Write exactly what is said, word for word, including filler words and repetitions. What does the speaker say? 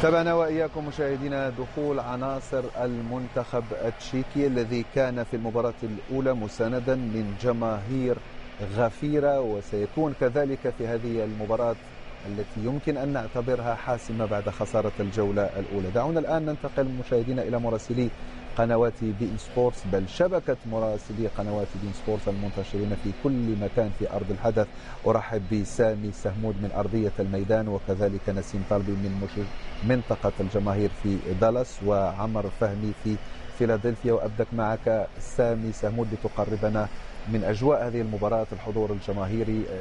تابعنا وإياكم مشاهدينا دخول عناصر المنتخب التشيكي الذي كان في المباراة الأولى مساندا من جماهير غفيرة، وسيكون كذلك في هذه المباراة التي يمكن أن نعتبرها حاسمة بعد خسارة الجولة الأولى. دعونا الآن ننتقل مشاهدينا إلى مراسلي قنوات بي إن سبورتس، بل شبكة مراسلي قنوات بي إن سبورتس المنتشرين في كل مكان في أرض الحدث. أرحب بسامي سهمود من أرضية الميدان، وكذلك نسيم طالبي من منطقة الجماهير في دالاس، وعمر فهمي في فيلادلفيا. وأبدأ معك سامي سهمود لتقربنا من أجواء هذه المباراة، الحضور الجماهيري